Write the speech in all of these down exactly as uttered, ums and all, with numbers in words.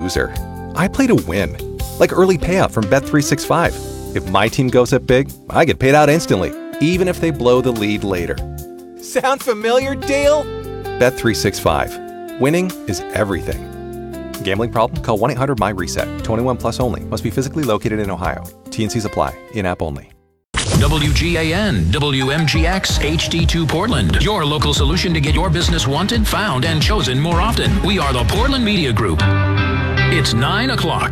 loser. I play to win. Like early payout from Bet three sixty-five. If my team goes up big, I get paid out instantly, even if they blow the lead later. Sound familiar, Dale? Bet three sixty-five. Winning is everything. Gambling problem? Call one eight hundred my reset. twenty-one plus only. Must be physically located in Ohio. T and Cs apply. In-app only. W G A N, W M G X, H D two Portland. Your local solution to get your business wanted, found, and chosen more often. We are the Portland Media Group. It's nine o'clock.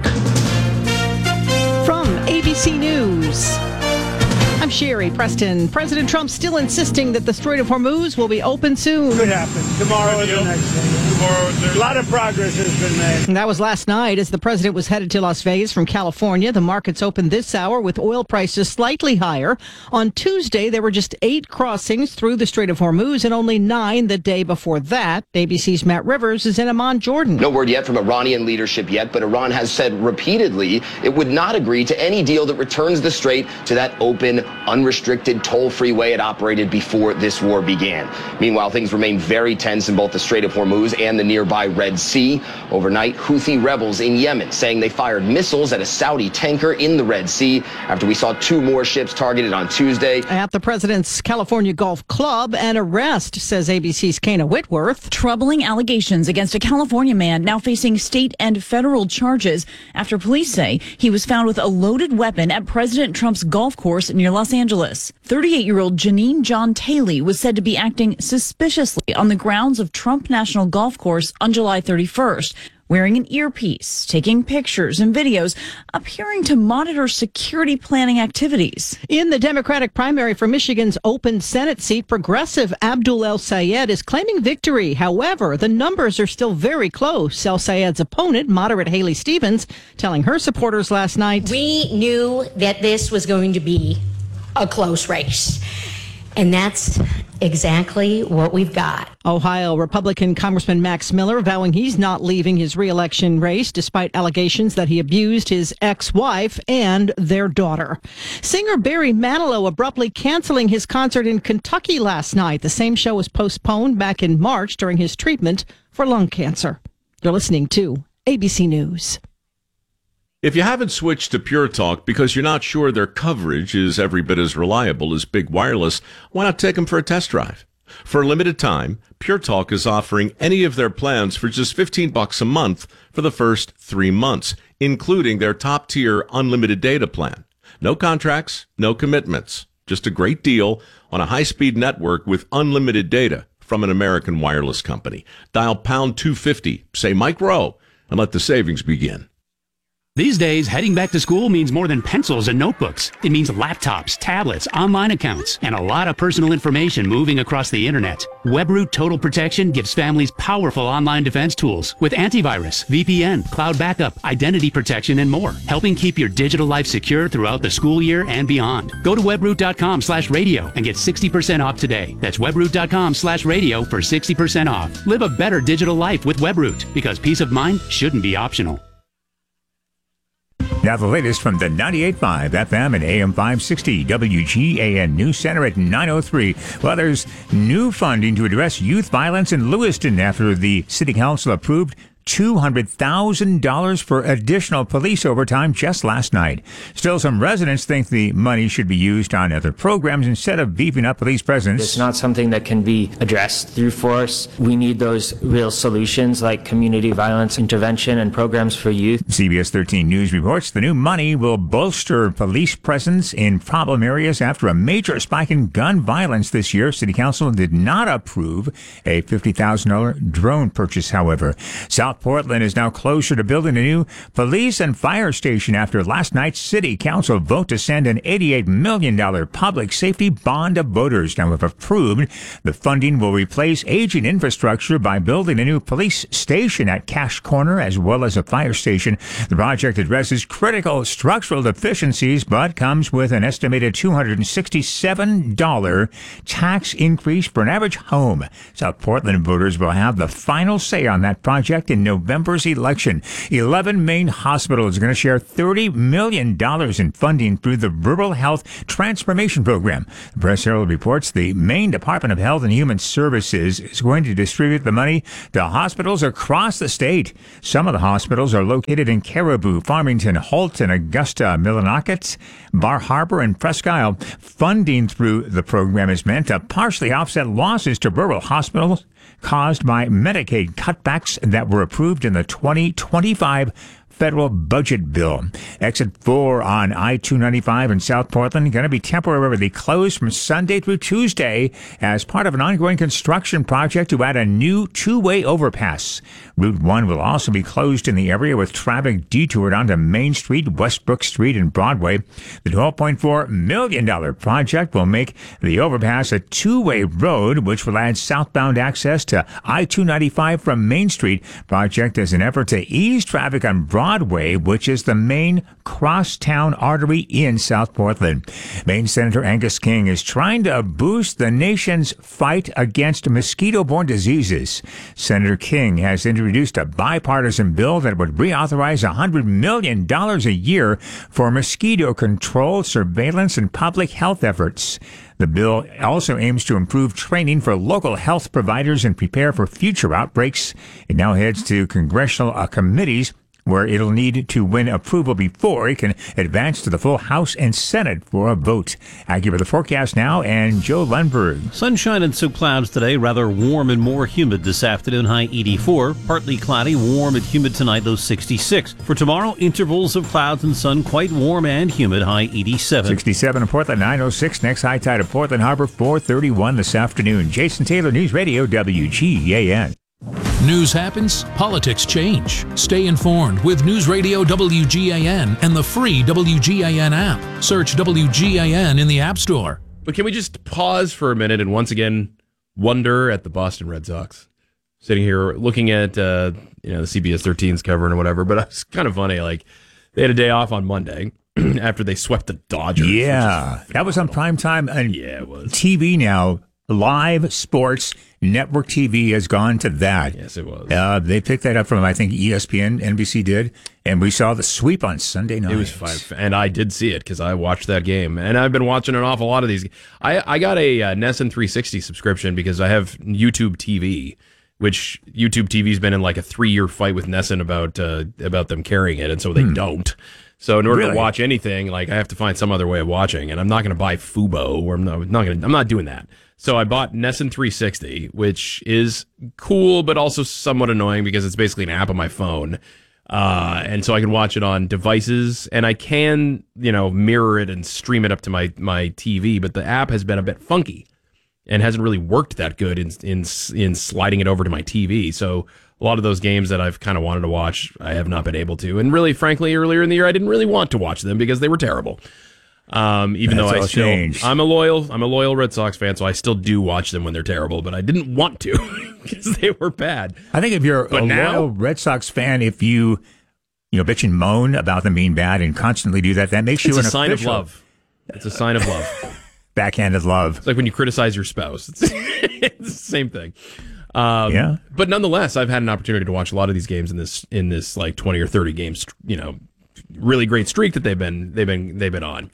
From A B C News, I'm Sherry Preston. President Trump still insisting that the Strait of Hormuz will be open soon. Could happen. Tomorrow or the next day. Tomorrow, a lot of progress has been made. And that was last night as the president was headed to Las Vegas from California. The markets opened this hour with oil prices slightly higher. On Tuesday, there were just eight crossings through the Strait of Hormuz and only nine the day before that. A B C's Matt Rivers is in Amman, Jordan. No word yet from Iranian leadership yet, but Iran has said repeatedly it would not agree to any deal that returns the strait to that open, unrestricted, toll-free way it operated before this war began. Meanwhile, things remain very tense in both the Strait of Hormuz and the nearby Red Sea. Overnight, Houthi rebels in Yemen saying they fired missiles at a Saudi tanker in the Red Sea after we saw two more ships targeted on Tuesday. At the president's California Golf Club, an arrest, says A B C's Kana Whitworth. Troubling allegations against a California man now facing state and federal charges after police say he was found with a loaded weapon at President Trump's golf course near Los Angeles. thirty-eight-year-old Janine John Taylor was said to be acting suspiciously on the grounds of Trump National Golf Course on July thirty-first, wearing an earpiece, taking pictures and videos, appearing to monitor security planning activities. In the Democratic primary for Michigan's open Senate seat, progressive Abdul El-Sayed is claiming victory. However, the numbers are still very close. El-Sayed's opponent, moderate Haley Stevens, telling her supporters last night, "We knew that this was going to be a close race." And that's exactly what we've got. Ohio Republican Congressman Max Miller vowing he's not leaving his re-election race despite allegations that he abused his ex-wife and their daughter. Singer Barry Manilow abruptly canceling his concert in Kentucky last night. The same show was postponed back in March during his treatment for lung cancer. You're listening to A B C News. If you haven't switched to Pure Talk because you're not sure their coverage is every bit as reliable as Big Wireless, why not take them for a test drive? For a limited time, Pure Talk is offering any of their plans for just fifteen bucks a month for the first three months, including their top-tier unlimited data plan. No contracts, no commitments, just a great deal on a high-speed network with unlimited data from an American wireless company. Dial pound two fifty, say Mike Rowe, and let the savings begin. These days, heading back to school means more than pencils and notebooks. It means laptops, tablets, online accounts, and a lot of personal information moving across the internet. WebRoot Total Protection gives families powerful online defense tools with antivirus, V P N, cloud backup, identity protection, and more, helping keep your digital life secure throughout the school year and beyond. Go to webroot.com slash radio and get sixty percent off today. That's webroot.com slash radio for sixty percent off. Live a better digital life with WebRoot, because peace of mind shouldn't be optional. Now the latest from the ninety-eight point five F M and A M five sixty W G A N News Center at nine oh three. Well, there's new funding to address youth violence in Lewiston after the City Council approved two hundred thousand dollars for additional police overtime just last night. Still, some residents think the money should be used on other programs instead of beefing up police presence. It's not something that can be addressed through force. We need those real solutions like community violence intervention and programs for youth. C B S thirteen News reports the new money will bolster police presence in problem areas after a major spike in gun violence this year. City Council did not approve a fifty thousand dollars drone purchase, however. South Portland is now closer to building a new police and fire station after last night's City Council vote to send an eighty-eight million dollars public safety bond to voters. Now, if approved, the funding will replace aging infrastructure by building a new police station at Cash Corner as well as a fire station. The project addresses critical structural deficiencies but comes with an estimated two hundred sixty-seven dollars tax increase for an average home. South Portland voters will have the final say on that project in November's election. eleven Maine hospitals are going to share thirty million dollars in funding through the Rural Health Transformation Program. The Press Herald reports the Maine Department of Health and Human Services is going to distribute the money to hospitals across the state. Some of the hospitals are located in Caribou, Farmington, Houlton, Augusta, Millinocket, Bar Harbor, and Presque Isle. Funding through the program is meant to partially offset losses to rural hospitals caused by Medicaid cutbacks that were approved in the twenty twenty-five federal budget bill. Exit four on I two ninety-five in South Portland going to be temporarily closed from Sunday through Tuesday as part of an ongoing construction project to add a new two-way overpass. Route one will also be closed in the area with traffic detoured onto Main Street, Westbrook Street, and Broadway. The twelve point four million dollars project will make the overpass a two-way road, which will add southbound access to I two ninety-five from Main Street. Project is an effort to ease traffic on Broadway, which is the main crosstown artery in South Portland. Maine Senator Angus King is trying to boost the nation's fight against mosquito-borne diseases. Senator King has introduced a bipartisan bill that would reauthorize one hundred million dollars a year for mosquito control, surveillance, and public health efforts. The bill also aims to improve training for local health providers and prepare for future outbreaks. It now heads to congressional uh, committees where it'll need to win approval before it can advance to the full House and Senate for a vote. Accurate the forecast now, and Joe Lundberg. Sunshine and some clouds today, rather warm and more humid this afternoon, high eighty-four. Partly cloudy, warm and humid tonight, low sixty-six. For tomorrow, intervals of clouds and sun, quite warm and humid, high eighty-seven. sixty-seven in Portland, nine oh six. Next high tide at Portland Harbor, four thirty-one this afternoon. Jason Taylor, News Radio, W G A N. News happens, politics change. Stay informed with News Radio W G A N and the free W G A N app. Search W G A N in the App Store. But can we just pause for a minute and once again wonder at the Boston Red Sox? Sitting here looking at uh, you know the C B S thirteen's covering or whatever, but it's kind of funny. Like they had a day off on Monday after they swept the Dodgers. Yeah, that was on primetime and yeah, it was. T V now. Live sports network T V has gone to that. Yes, it was. Uh, they picked that up from, I think, E S P N, N B C did, and we saw the sweep on Sunday night. It was five, and I did see it because I watched that game, and I've been watching an awful lot of these. I, I got a uh, Nesson three sixty subscription because I have YouTube T V, which YouTube T V's been in like a three-year fight with Nesson about uh, about them carrying it, and so they hmm. don't. So in order really? to watch anything, like I have to find some other way of watching, and I'm not going to buy Fubo, or I'm not, not going. I'm not doing that. So I bought Nesson three sixty, which is cool, but also somewhat annoying because it's basically an app on my phone. Uh, and so I can watch it on devices, and I can, you know, mirror it and stream it up to my, my T V, but the app has been a bit funky and hasn't really worked that good in, in, in sliding it over to my T V. So a lot of those games that I've kind of wanted to watch, I have not been able to. And really, frankly, earlier in the year, I didn't really want to watch them because they were terrible. Um, even That's though I all still, changed. I'm a loyal, I'm a loyal Red Sox fan, so I still do watch them when they're terrible, but I didn't want to because they were bad. I think if you're but a now, loyal Red Sox fan, if you, you know, bitch and moan about them being bad and constantly do that, that makes you it's an a sign official. of love. It's a sign of love. Backhanded love. It's like when you criticize your spouse. It's, it's the same thing. Um, yeah. But nonetheless, I've had an opportunity to watch a lot of these games in this in this like twenty or thirty games, you know, really great streak that they've been they've been they've been on.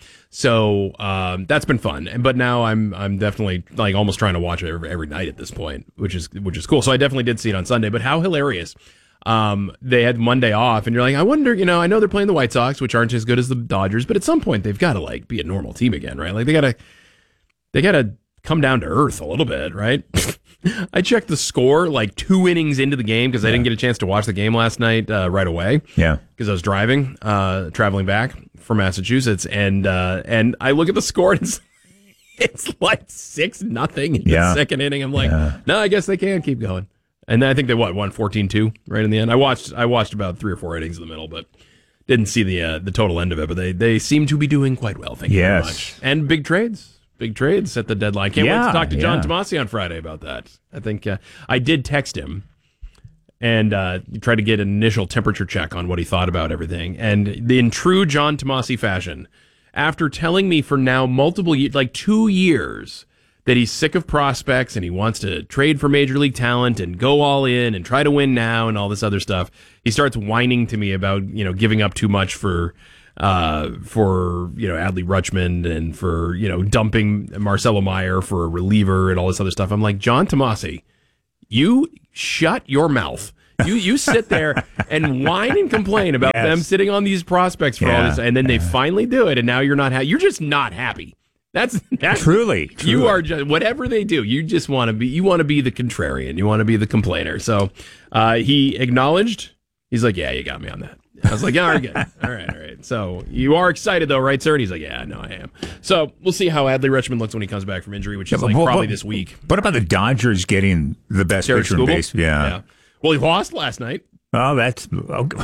So um, that's been fun. But now I'm I'm definitely like almost trying to watch it every, every night at this point, which is which is cool. So I definitely did see it on Sunday. But how hilarious! Um, they had Monday off, and you're like, I wonder, you know, I know they're playing the White Sox, which aren't as good as the Dodgers, but at some point they've got to like be a normal team again, right? Like they gotta they gotta come down to earth a little bit, right? I checked the score like two innings into the game because I yeah. didn't get a chance to watch the game last night uh, right away. Yeah, because I was driving, uh, traveling back from Massachusetts, and uh, and I look at the score and it's, it's like six nothing in yeah. the second inning. I'm like, yeah. no, I guess they can keep going. And then I think they what won fourteen two right in the end. I watched I watched about three or four innings in the middle, but didn't see the uh, the total end of it. But they they seem to be doing quite well. Thank you yes. very much. And big trades. Big trades at the deadline. Can't yeah, wait to talk to John yeah. Tomasi on Friday about that. I think uh, I did text him and uh, try to get an initial temperature check on what he thought about everything. And in true John Tomasi fashion, after telling me for now multiple years, like two years, that he's sick of prospects and he wants to trade for major league talent and go all in and try to win now and all this other stuff. He starts whining to me about, you know, giving up too much for, uh, for, you know, Adley Rutschman and for, you know, dumping Marcelo Meyer for a reliever and all this other stuff. I'm like, John Tomasi, you shut your mouth. You you sit there and whine and complain about yes. them sitting on these prospects for yeah. all this, and then they finally do it, and now you're not happy. You're just not happy. That's that's truly, truly. You are just whatever they do. You just want to be. You want to be the contrarian. You want to be the complainer. So uh, he acknowledged. He's like, yeah, you got me on that. I was like, yeah, all right, good. All right, all right. So you are excited though, right, sir? And he's like, yeah, no, I am. So we'll see how Adley Rutschman looks when he comes back from injury, which is yeah, like what, probably what, this week. What about the Dodgers getting the best Derek pitcher in base? Yeah. yeah. Well, he lost last night. Oh, that's okay.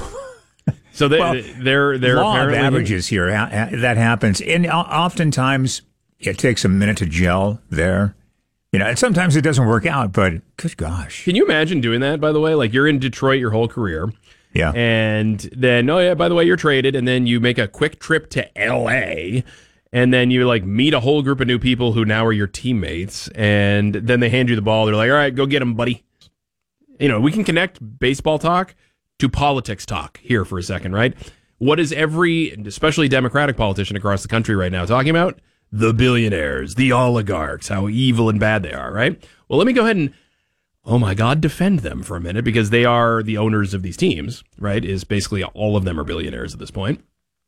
So they, well, they're they're law of apparently averages here. That happens, and oftentimes it takes a minute to gel there. You know, and sometimes it doesn't work out. But good gosh, can you imagine doing that? By the way, like you're in Detroit your whole career, yeah, and then oh yeah, by the way, you're traded, and then you make a quick trip to L A. And then you like meet a whole group of new people who now are your teammates, and then they hand you the ball. They're like, "All right, go get them, buddy." You know, we can connect baseball talk to politics talk here for a second, right? What is every, especially Democratic politician across the country right now talking about? The billionaires, the oligarchs, how evil and bad they are, right? Well, let me go ahead and, oh my God, defend them for a minute because they are the owners of these teams, right? Is basically all of them are billionaires at this point.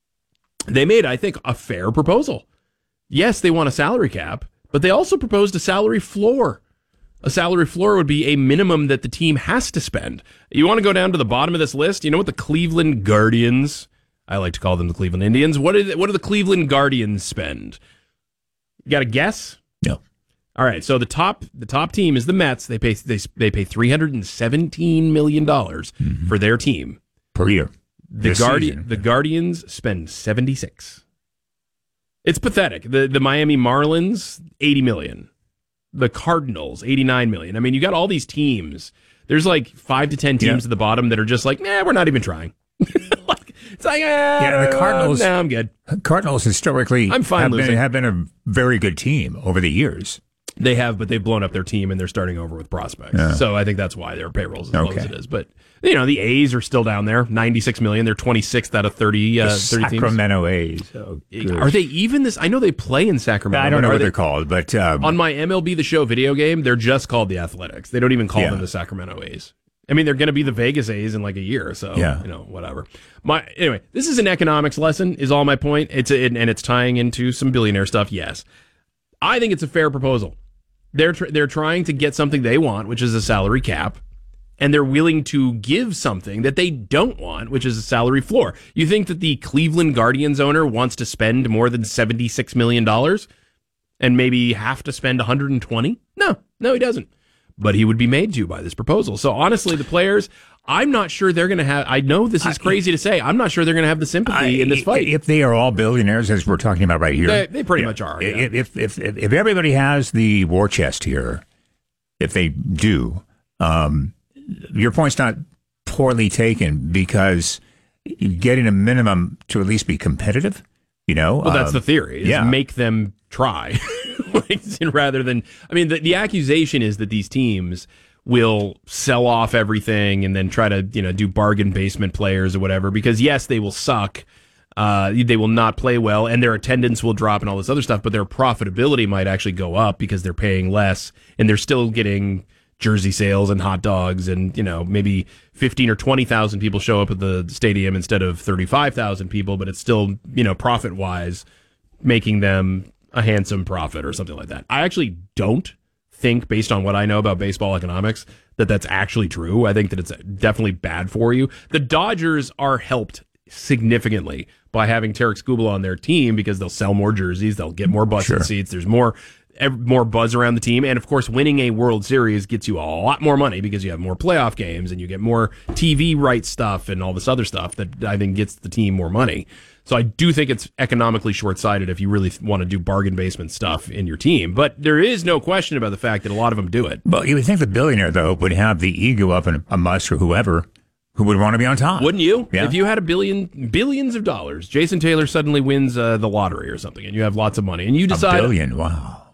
They made, I think, a fair proposal. Yes, they want a salary cap, but they also proposed a salary floor. A salary floor would be a minimum that the team has to spend. You want to go down to the bottom of this list? You know what the Cleveland Guardians, I like to call them the Cleveland Indians, what do, what do the Cleveland Guardians spend? You got a guess? No. All right, so the top the top team is the Mets. They pay they, they pay three hundred seventeen million dollars mm-hmm. for their team. Per year. The Guardi- the Guardians spend seventy-six. It's pathetic. The the Miami Marlins, eighty million dollars. The Cardinals, eighty-nine million dollars. I mean, you got all these teams. There's like five to ten teams yeah. at the bottom that are just like, nah, we're not even trying. like, it's like, ah, yeah, the Cardinals. Uh, nah, I'm good. Cardinals historically I'm fine have, losing. been, have been a very good team over the years. They have, but they've blown up their team and they're starting over with prospects. Yeah. So I think that's why their payroll's as okay. low as it is. But, you know, the A's are still down there, ninety-six million dollars. They're twenty-sixth out of thirty, uh, thirty teams. Sacramento A's. Oh, are they even this? I know they play in Sacramento. I don't know what they, they're called, but... Um, on my M L B The Show video game, they're just called the Athletics. They don't even call yeah. them the Sacramento A's. I mean, they're going to be the Vegas A's in like a year, so, yeah. you know, whatever. My Anyway, this is an economics lesson, is all my point. It's a, and it's tying into some billionaire stuff, yes. I think it's a fair proposal. They're tr- they're trying to get something they want, which is a salary cap, and they're willing to give something that they don't want, which is a salary floor. You think that the Cleveland Guardians owner wants to spend more than seventy-six million dollars and maybe have to spend one hundred twenty? No, no, he doesn't. But he would be made to by this proposal. So honestly, the players, I'm not sure they're going to have, I know this is crazy to say, I'm not sure they're going to have the sympathy I, in this fight. If they are all billionaires, as we're talking about right here. They, they pretty yeah. much are. Yeah. If, if, if, if everybody has the war chest here, if they do, um, your point's not poorly taken because getting a minimum to at least be competitive, you know? Well, that's um, the theory, is yeah. make them try. like, rather than, I mean, the, the accusation is that these teams will sell off everything and then try to, you know, do bargain basement players or whatever, because yes, they will suck. Uh, they will not play well and their attendance will drop and all this other stuff, but their profitability might actually go up because they're paying less and they're still getting jersey sales and hot dogs and, you know, maybe fifteen or twenty thousand people show up at the stadium instead of thirty-five thousand people, but it's still, you know, profit wise making them a handsome profit or something like that. I actually don't think, based on what I know about baseball economics, that that's actually true. I think that it's definitely bad for you. The Dodgers are helped significantly by having Tarik Skubal on their team because they'll sell more jerseys, they'll get more butts sure. and seats, there's more more buzz around the team, and of course winning a World Series gets you a lot more money because you have more playoff games and you get more T V rights stuff and all this other stuff that I think gets the team more money. So I do think it's economically short-sighted if you really want to do bargain basement stuff in your team. But there is no question about the fact that a lot of them do it. Well, you would think the billionaire, though, would have the ego of an, a Musk or whoever who would want to be on top. Wouldn't you? Yeah. If you had a billion, billions of dollars, Jason Taylor suddenly wins uh, the lottery or something, and you have lots of money, and you decide... A billion, wow.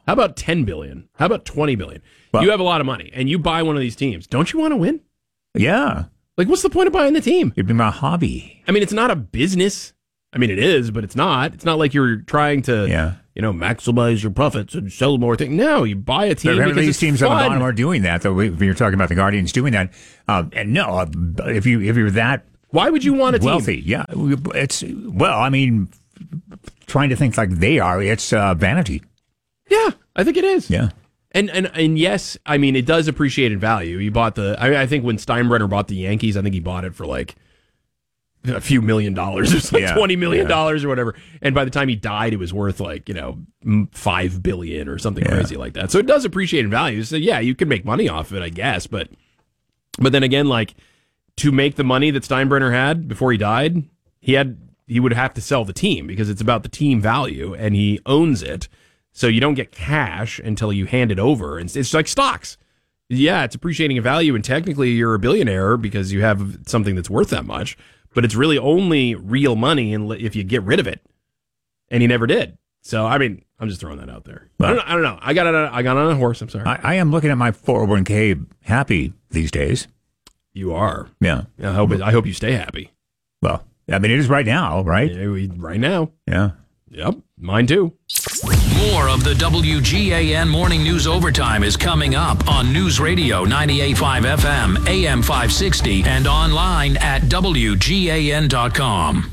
How about ten billion? How about twenty billion? Well, you have a lot of money and you buy one of these teams. Don't you want to win? Yeah. Like, what's the point of buying the team? It'd be my hobby. I mean, it's not a business. I mean, it is, but it's not. It's not like you're trying to, yeah. you know, maximize your profits and sell more things. No, you buy a team because these it's teams fun. on the bottom are doing that, though. When you're talking about the Guardians doing that, uh, and no, uh, if you if you're that, why would you want a wealthy? team? Yeah, it's well, I mean, trying to think like they are, it's uh, vanity. Yeah, I think it is. Yeah. And, and and yes, I mean, it does appreciate in value. You bought the, I, I think when Steinbrenner bought the Yankees, I think he bought it for like a few million dollars. It was like yeah, twenty million dollars yeah. or whatever. And by the time he died, it was worth like, you know, five billion or something yeah. crazy like that. So it does appreciate in value. So yeah, you can make money off of it, I guess. But, but then again, like to make the money that Steinbrenner had before he died, he had, he would have to sell the team because it's about the team value and he owns it. So you don't get cash until you hand it over. And it's like stocks. Yeah, it's appreciating in value, and technically you're a billionaire because you have something that's worth that much. But it's really only real money if you get rid of it. And he never did. So, I mean, I'm just throwing that out there. Well, I, don't know, I don't know. I got on a, I got on a horse. I'm sorry. I, I am looking at my four oh one k happy these days. You are? Yeah. I hope, it, I hope you stay happy. Well, I mean, it is right now, right? Yeah, we, right now. Yeah. Yep. Mine too. More of the W G A N Morning News Overtime is coming up on News Radio ninety-eight point five F M, A M five sixty, and online at W G A N dot com.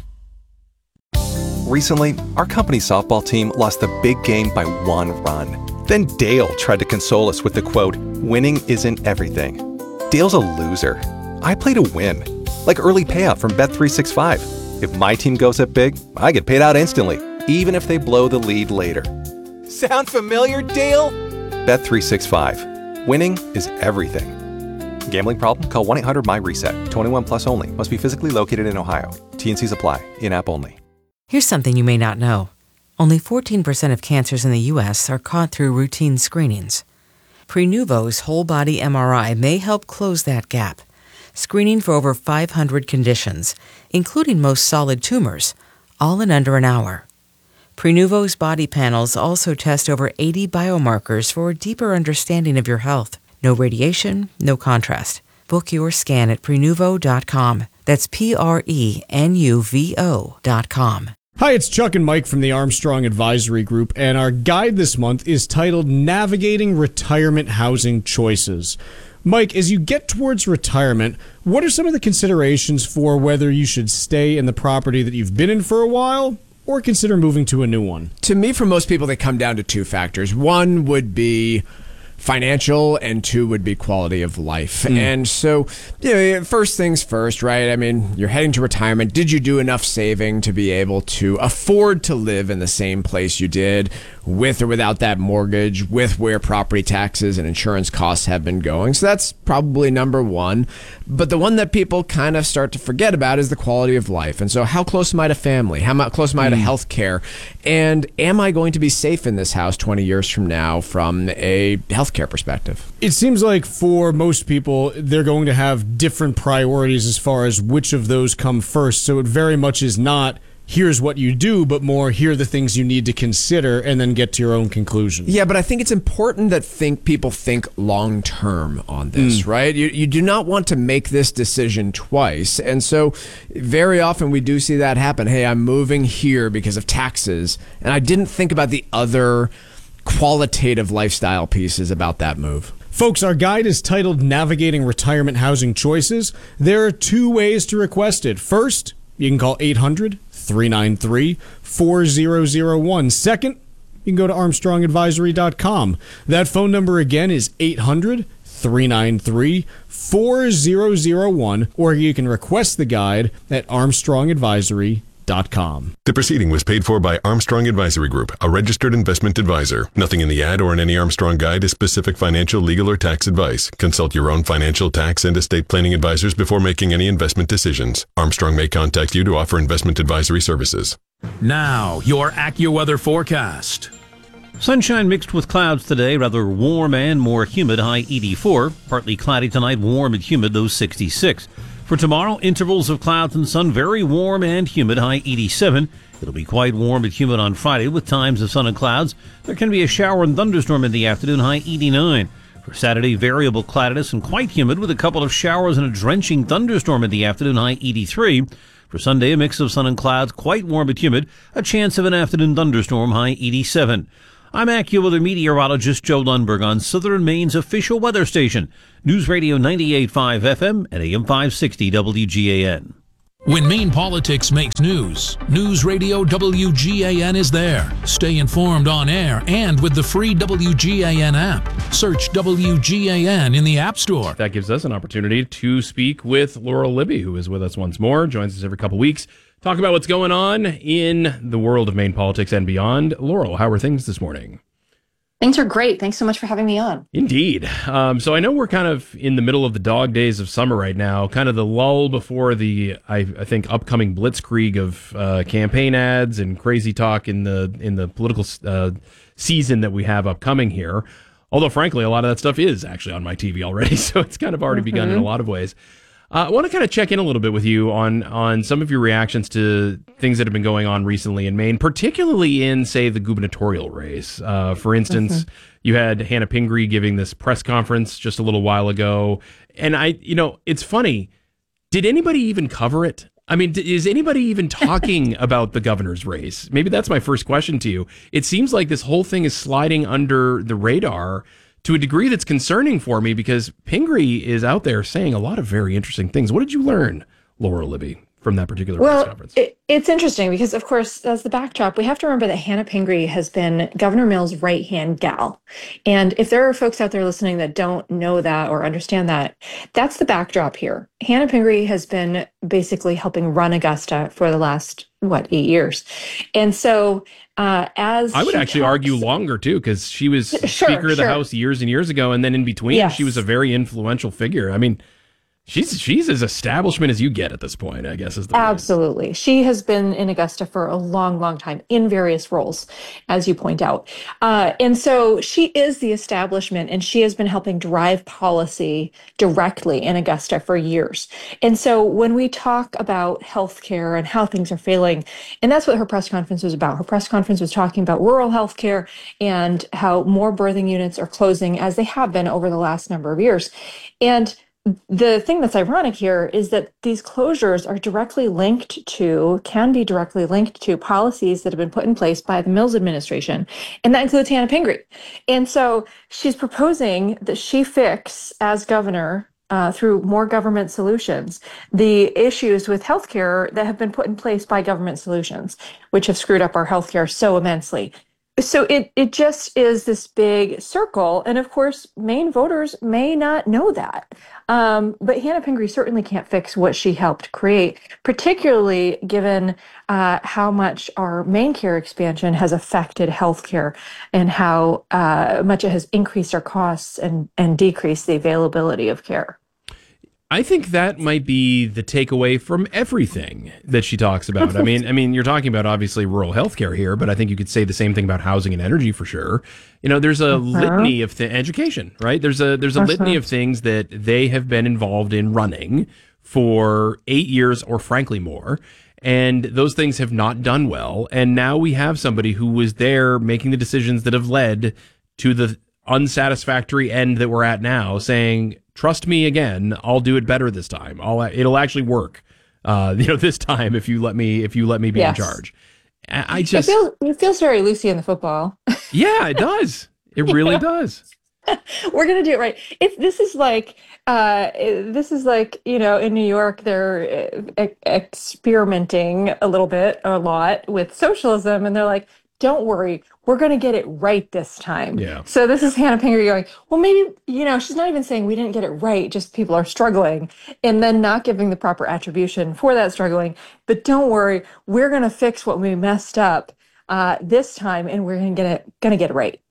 Recently, our company softball team lost the big game by one run. Then Dale tried to console us with the quote, "Winning isn't everything." Dale's a loser. I play to win. Like early payout from Bet three sixty-five. If my team goes up big, I get paid out instantly, even if they blow the lead later. Sound familiar, Dale? Bet three sixty-five. Winning is everything. Gambling problem? Call one eight hundred M Y reset. twenty-one plus only. Must be physically located in Ohio. T N Cs apply. In-app only. Here's something you may not know. Only fourteen percent of cancers in the U S are caught through routine screenings. Prenuvo's whole-body M R I may help close that gap. Screening for over five hundred conditions, including most solid tumors, all in under an hour. Prenuvo's body panels also test over eighty biomarkers for a deeper understanding of your health. No radiation, no contrast. Book your scan at Prenuvo dot com. That's P R E N U V O dot com. Hi, it's Chuck and Mike from the Armstrong Advisory Group, and our guide this month is titled Navigating Retirement Housing Choices. Mike, as you get towards retirement, what are some of the considerations for whether you should stay in the property that you've been in for a while or consider moving to a new one? To me, for most people, they come down to two factors. One would be financial, and two would be quality of life. Mm. And so, you know, first things first, right? I mean, you're heading to retirement. Did you do enough saving to be able to afford to live in the same place you did, with or without that mortgage, with where property taxes and insurance costs have been going? So that's probably number one. But the one that people kind of start to forget about is the quality of life. And so how close am I to family? How close am I to health care? And am I going to be safe in this house twenty years from now from a healthcare perspective? It seems like for most people, they're going to have different priorities as far as which of those come first. So it very much is not, here's what you do, but more, here are the things you need to consider and then get to your own conclusion. Yeah, but I think it's important that think people think long term on this, mm. right? You, you do not want to make this decision twice. And so very often we do see that happen. Hey, I'm moving here because of taxes, and I didn't think about the other qualitative lifestyle pieces about that move. Folks, our guide is titled Navigating Retirement Housing Choices. There are two ways to request it. First, you can call eight hundred, three nine three, four zero zero one. Second, you can go to Armstrong Advisory dot com. That phone number again is eight hundred, three nine three, four zero zero one, or you can request the guide at Armstrong Advisory dot com. The proceeding was paid for by Armstrong Advisory Group, a registered investment advisor. Nothing in the ad or in any Armstrong guide is specific financial, legal, or tax advice. Consult your own financial, tax, and estate planning advisors before making any investment decisions. Armstrong may contact you to offer investment advisory services. Now, your AccuWeather forecast. Sunshine mixed with clouds today, rather warm and more humid, high eighty-four. Partly cloudy tonight, warm and humid, low sixty-six. For tomorrow, intervals of clouds and sun, very warm and humid, high eighty-seven. It'll be quite warm and humid on Friday with times of sun and clouds. There can be a shower and thunderstorm in the afternoon, high eighty-nine. For Saturday, variable cloudiness and quite humid with a couple of showers and a drenching thunderstorm in the afternoon, high eighty-three. For Sunday, a mix of sun and clouds, quite warm but humid, a chance of an afternoon thunderstorm, high eighty-seven. I'm AccuWeather meteorologist Joe Lundberg on Southern Maine's official weather station, News Radio ninety-eight point five F M and A M five sixty W G A N. When Maine politics makes news, News Radio W G A N is there. Stay informed on air and with the free W G A N app. Search W G A N in the App Store. That gives us an opportunity to speak with Laurel Libby, who is with us once more, joins us every couple weeks, talk about what's going on in the world of Maine politics and beyond. Laurel, how are things this morning? Things are great. Thanks so much for having me on. Indeed. Um, so I know we're kind of in the middle of the dog days of summer right now, kind of the lull before the, I, I think, upcoming blitzkrieg of uh, campaign ads and crazy talk in the in the political uh, season that we have upcoming here. Although, frankly, a lot of that stuff is actually on my T V already, so it's kind of already mm-hmm. begun in a lot of ways. Uh, I want to kind of check in a little bit with you on on some of your reactions to things that have been going on recently in Maine, particularly in, say, the gubernatorial race. Uh, for instance, mm-hmm. you had Hannah Pingree giving this press conference just a little while ago. And I, you know, it's funny. Did anybody even cover it? I mean, is anybody even talking about the governor's race? Maybe that's my first question to you. It seems like this whole thing is sliding under the radar to a degree that's concerning for me, because Pingree is out there saying a lot of very interesting things. What did you learn, Laurel Libby, from that particular well, press conference? It, it's interesting because, of course, as the backdrop, we have to remember that Hannah Pingree has been Governor Mills' right-hand gal. And if there are folks out there listening that don't know that or understand that, that's the backdrop here. Hannah Pingree has been basically helping run Augusta for the last, what, eight years. And so uh, as I would actually talks, argue longer, too, because she was sure, Speaker of the sure. House years and years ago. And then in between, yes. she was a very influential figure. I mean, She's she's as establishment as you get at this point, I guess. Is the Absolutely. Way. She has been in Augusta for a long, long time in various roles, as you point out. Uh, and so she is the establishment, and she has been helping drive policy directly in Augusta for years. And so when we talk about healthcare and how things are failing, and that's what her press conference was about. Her press conference was talking about rural healthcare and how more birthing units are closing, as they have been over the last number of years. And the thing that's ironic here is that these closures are directly linked to, can be directly linked to policies that have been put in place by the Mills administration, and that includes Hannah Pingree. And so she's proposing that she fix, as governor, uh, through more government solutions, the issues with healthcare that have been put in place by government solutions, which have screwed up our healthcare so immensely. So it, it just is this big circle. And of course, Maine voters may not know that. Um, but Hannah Pingree certainly can't fix what she helped create, particularly given uh, how much our Maine Care expansion has affected healthcare and how uh, much it has increased our costs and, and decreased the availability of care. I think that might be the takeaway from everything that she talks about. I mean, I mean, you're talking about obviously rural healthcare here, but I think you could say the same thing about housing and energy for sure. You know, there's a uh-huh. litany of th- education, right? There's a there's a uh-huh. litany of things that they have been involved in running for eight years or frankly more. And those things have not done well. And now we have somebody who was there making the decisions that have led to the unsatisfactory end that we're at now, saying, trust me again, I'll do it better this time. I'll it'll actually work. Uh, you know, this time if you let me if you let me be yes. in charge. I, I just it feels, it feels very Lucy in the football. Yeah, it does. It really does. We're gonna do it right. It's this is like uh, this is like you know in New York they're uh, experimenting a little bit, a lot with socialism, and they're like, don't worry, we're going to get it right this time. Yeah. So this is Hannah Pingree going, well, maybe, you know, she's not even saying we didn't get it right, just people are struggling, and then not giving the proper attribution for that struggling. But don't worry, we're going to fix what we messed up uh, this time, and we're going to get it, going to get it right.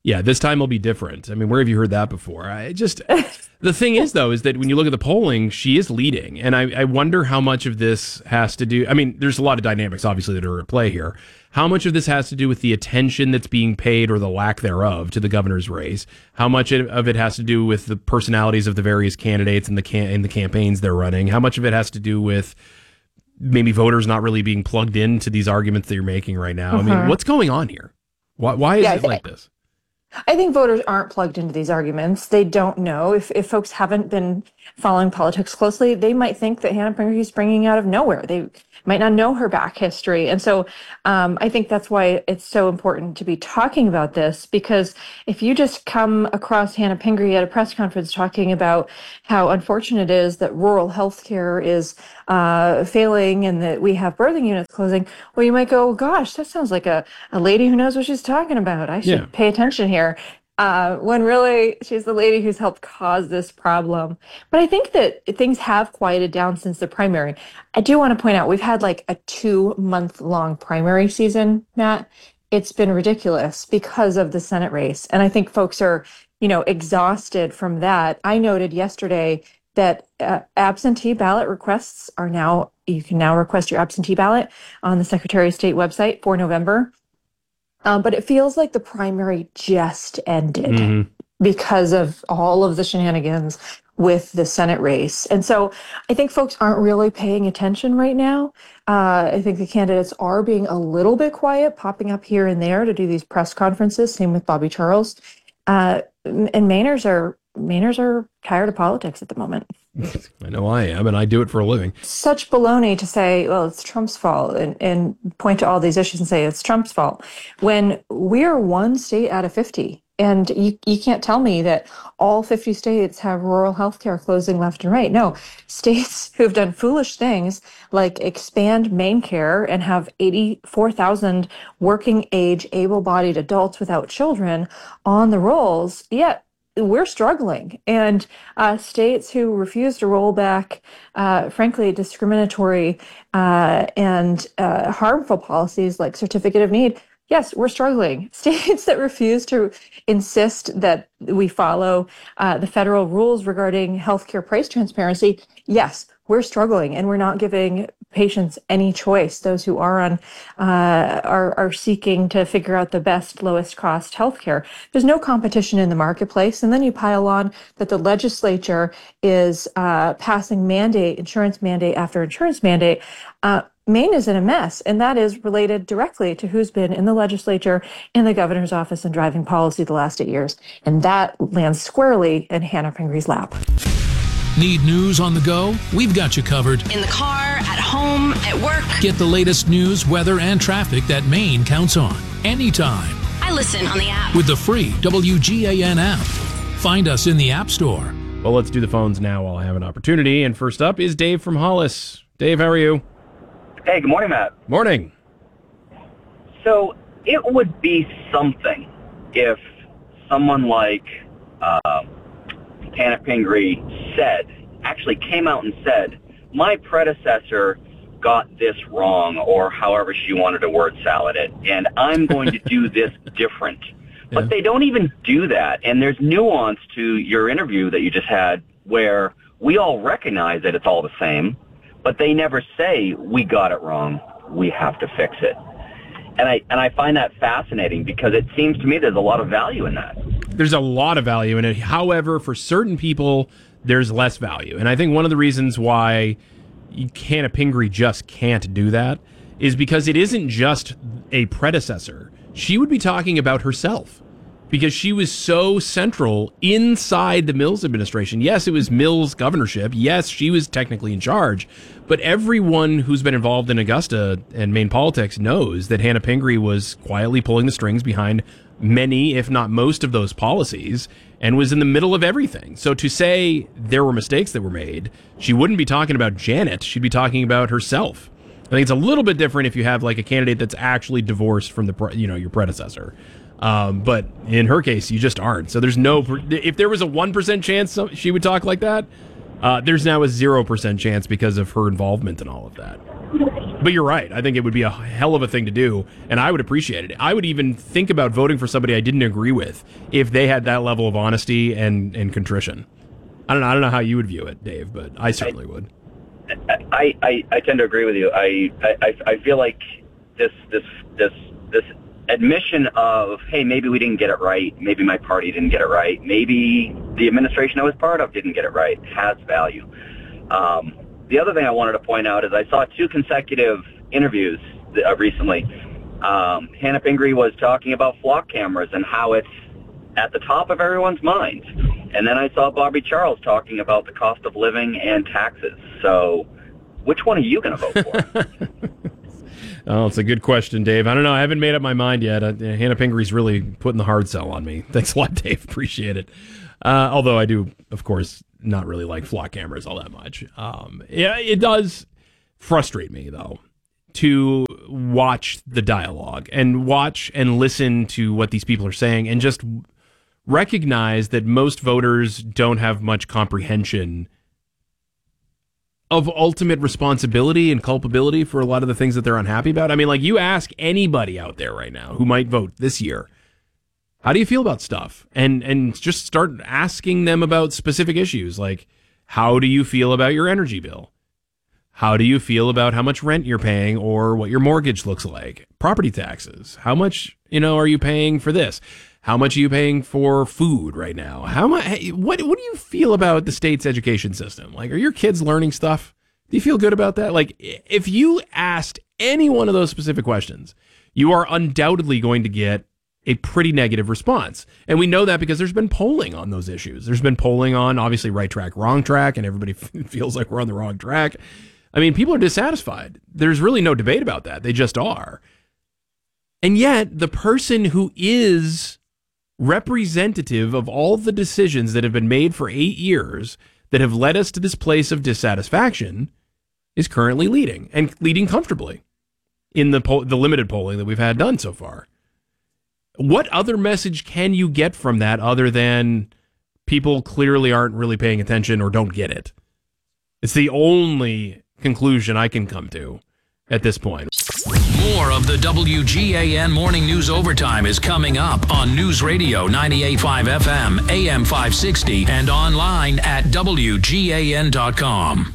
Yeah, this time will be different. I mean, where have you heard that before? I just the thing is, though, is that when you look at the polling, she is leading, and I, I wonder how much of this has to do. I mean, there's a lot of dynamics, obviously, that are at play here. How much of this has to do with the attention that's being paid, or the lack thereof, to the governor's race? How much of it has to do with the personalities of the various candidates and the can- in the campaigns they're running? How much of it has to do with maybe voters not really being plugged into these arguments that you're making right now? Mm-hmm. I mean, what's going on here? Why, why is yeah, it like this? I think voters aren't plugged into these arguments. They don't know. If if folks haven't been following politics closely, they might think that Hannah Pingree is springing out of nowhere. They might not know her back history. And so um, I think that's why it's so important to be talking about this, because if you just come across Hannah Pingree at a press conference talking about how unfortunate it is that rural healthcare is uh, failing and that we have birthing units closing, well, you might go, gosh, that sounds like a, a lady who knows what she's talking about. I should yeah. pay attention here. Uh, when really she's the lady who's helped cause this problem. But I think that things have quieted down since the primary. I do want to point out we've had like a two month long primary season, Matt. It's been ridiculous because of the Senate race. And I think folks are, you know, exhausted from that. I noted yesterday that uh, absentee ballot requests are now, you can now request your absentee ballot on the Secretary of State website for November. Um, but it feels like the primary just ended mm-hmm. because of all of the shenanigans with the Senate race. And so I think folks aren't really paying attention right now. Uh, I think the candidates are being a little bit quiet, popping up here and there to do these press conferences. Same with Bobby Charles. Uh, and Mainers are Mainers are tired of politics at the moment. I know I am, and I do it for a living. Such baloney to say, well, it's Trump's fault, and, and point to all these issues and say it's Trump's fault, when we're one state out of fifty. And you, you can't tell me that all fifty states have rural health care closing left and right. No, states who've done foolish things like expand Maine Care and have eighty-four thousand working age, able-bodied adults without children on the rolls, yet we're struggling. And uh, states who refuse to roll back, uh, frankly, discriminatory uh, and uh, harmful policies like certificate of need, yes, we're struggling. States that refuse to insist that we follow uh, the federal rules regarding healthcare price transparency, yes, we're struggling, and we're not giving patients any choice. Those who are on uh, are are seeking to figure out the best, lowest cost healthcare. There's no competition in the marketplace, and then you pile on that the legislature is uh, passing mandate, insurance mandate after insurance mandate. Uh, Maine is in a mess, and that is related directly to who's been in the legislature, in the governor's office, and driving policy the last eight years. And that lands squarely in Hannah Pingree's lap. Need news on the go? We've got you covered. In the car, at home, at work. Get the latest news, weather, and traffic that Maine counts on. Anytime. I listen on the app. With the free W G A N app. Find us in the App Store. Well, let's do the phones now while I have an opportunity. And first up is Dave from Hollis. Dave, how are you? Hey, good morning, Matt. Morning. So it would be something if someone like uh, Hannah Pingree said, actually came out and said, my predecessor got this wrong, or however she wanted to word salad it, and I'm going to do this different. But yeah. They don't even do that. And there's nuance to your interview that you just had where we all recognize that it's all the same, but they never say, we got it wrong, we have to fix it. And I and I find that fascinating because it seems to me there's a lot of value in that. There's a lot of value in it. However, for certain people, there's less value. And I think one of the reasons why Hannah Pingree just can't do that is because it isn't just a predecessor. She would be talking about herself because she was so central inside the Mills administration. Yes, it was Mills' governorship. Yes, she was technically in charge. But everyone who's been involved in Augusta and Maine politics knows that Hannah Pingree was quietly pulling the strings behind many, if not most, of those policies and was in the middle of everything. So to say there were mistakes that were made, she wouldn't be talking about Janet. She'd be talking about herself. I think it's a little bit different if you have like a candidate that's actually divorced from the, you know, your predecessor. Um, but in her case, you just aren't. So there's no, if there was a one percent chance she would talk like that, Uh, there's now a zero percent chance because of her involvement in all of that. But you're right. I think it would be a hell of a thing to do, and I would appreciate it. I would even think about voting for somebody I didn't agree with if they had that level of honesty and, and contrition. I don't know. I don't know how you would view it, Dave, but I certainly I, would. I, I, I tend to agree with you. I, I, I feel like this this this this admission of, hey, maybe we didn't get it right, maybe my party didn't get it right, maybe the administration I was part of didn't get it right, has value. Um, the other thing I wanted to point out is I saw two consecutive interviews uh, recently. Um, Hannah Pingree was talking about flock cameras and how it's at the top of everyone's mind. And then I saw Bobby Charles talking about the cost of living and taxes. So which one are you going to vote for? Oh, it's a good question, Dave. I don't know. I haven't made up my mind yet. Uh, Hannah Pingree's really putting the hard sell on me. Thanks a lot, Dave. Appreciate it. Uh, although I do, of course, not really like flock cameras all that much. Um, yeah, it does frustrate me, though, to watch the dialogue and watch and listen to what these people are saying and just recognize that most voters don't have much comprehension of ultimate responsibility and culpability for a lot of the things that they're unhappy about. I mean, like, you ask anybody out there right now who might vote this year, how do you feel about stuff? And and just start asking them about specific issues, like, how do you feel about your energy bill? How do you feel about how much rent you're paying or what your mortgage looks like? Property taxes. How much, you know, are you paying for this? How much are you paying for food right now? How much? What What do you feel about the state's education system? Like, are your kids learning stuff? Do you feel good about that? Like, if you asked any one of those specific questions, you are undoubtedly going to get a pretty negative response. And we know that because there's been polling on those issues. There's been polling on, obviously, right track, wrong track, and everybody feels like we're on the wrong track. I mean, people are dissatisfied. There's really no debate about that. They just are. And yet, the person who is representative of all the decisions that have been made for eight years that have led us to this place of dissatisfaction is currently leading, and leading comfortably in the poll, the limited polling that we've had done so far. What other message can you get from that other than people clearly aren't really paying attention or don't get it? It's the only conclusion I can come to at this point. More of the W G A N Morning News Overtime is coming up on News Radio ninety-eight point five F M, A M five sixty, and online at W G A N dot com.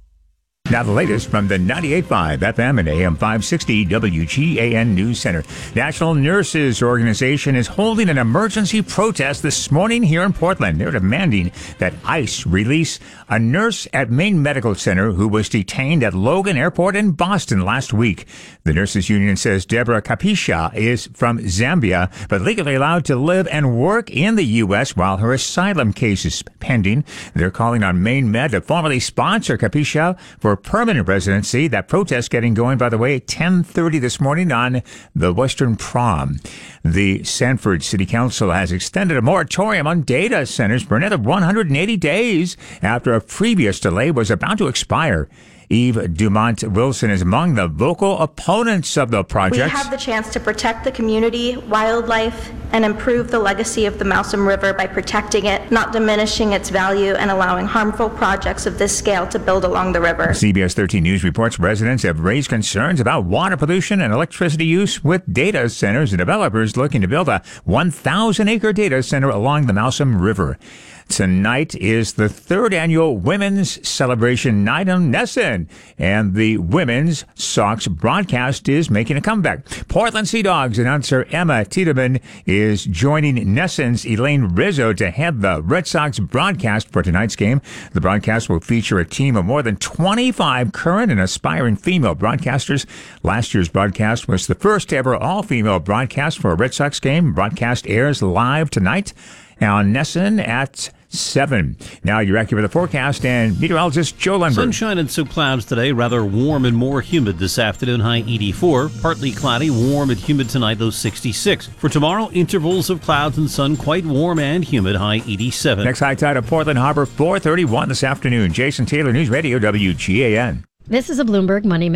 Now the latest from the ninety-eight point five F M and A M five sixty W G A N News Center. National Nurses Organization is holding an emergency protest this morning here in Portland. They're demanding that ICE release a nurse at Maine Medical Center who was detained at Logan Airport in Boston last week. The nurses union says Deborah Kapisha is from Zambia, but legally allowed to live and work in the U S while her asylum case is pending. They're calling on Maine Med to formally sponsor Kapisha for permanent residency. That protest getting going, by the way, at ten thirty this morning on the Western Prom. The Sanford City Council has extended a moratorium on data centers for another one hundred eighty days after a previous delay was about to expire. Eve Dumont Wilson is among the vocal opponents of the project. We have the chance to protect the community, wildlife, and improve the legacy of the Mousom River by protecting it, not diminishing its value, and allowing harmful projects of this scale to build along the river. C B S thirteen News reports residents have raised concerns about water pollution and electricity use with data centers and developers looking to build a one thousand acre data center along the Mousom River. Tonight is the third annual Women's Celebration Night in Nesson, and the Women's Sox broadcast is making a comeback. Portland Sea Dogs announcer Emma Tiedemann is joining Nesson's Elaine Rizzo to head the Red Sox broadcast for tonight's game. The broadcast will feature a team of more than twenty-five current and aspiring female broadcasters. Last year's broadcast was the first ever all-female broadcast for a Red Sox game. Broadcast airs live tonight on Nesson at seven. Now you're accurate with the forecast and meteorologist Joe Lundberg. Sunshine and some clouds today, rather warm and more humid this afternoon, high eighty-four. Partly cloudy, warm and humid tonight, low sixty-six. For tomorrow, intervals of clouds and sun, quite warm and humid, high eighty-seven. Next high tide of Portland Harbor, four thirty-one this afternoon. Jason Taylor, News Radio, W G A N. This is a Bloomberg Money Minute.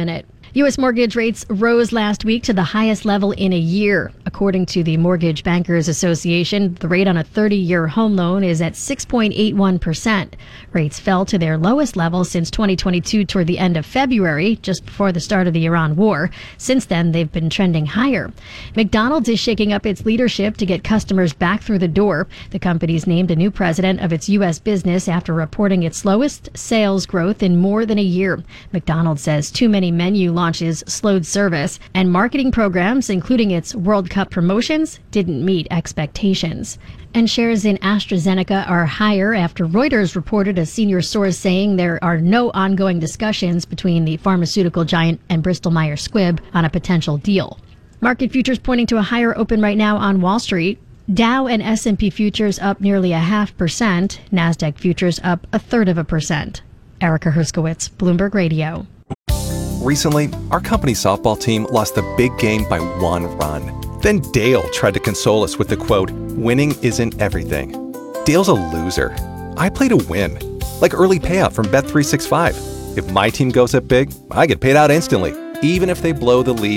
U S mortgage rates rose last week to the highest level in a year. According to the Mortgage Bankers Association, the rate on a thirty-year home loan is at six point eight one percent. Rates fell to their lowest level since twenty twenty-two toward the end of February, just before the start of the Iran war. Since then, they've been trending higher. McDonald's is shaking up its leadership to get customers back through the door. The company's named a new president of its U S business after reporting its slowest sales growth in more than a year. McDonald's says too many menu launches slowed service, and marketing programs, including its World Cup promotions, didn't meet expectations. And shares in AstraZeneca are higher after Reuters reported a senior source saying there are no ongoing discussions between the pharmaceutical giant and Bristol-Myers Squibb on a potential deal. Market futures pointing to a higher open right now on Wall Street. Dow and S and P futures up nearly a half percent. NASDAQ futures up a third of a percent. Erica Herskowitz, Bloomberg Radio. Recently, our company softball team lost the big game by one run. Then Dale tried to console us with the quote, "Winning isn't everything." Dale's a loser. I play to win, like early payout from Bet three sixty-five. If my team goes up big, I get paid out instantly, even if they blow the lead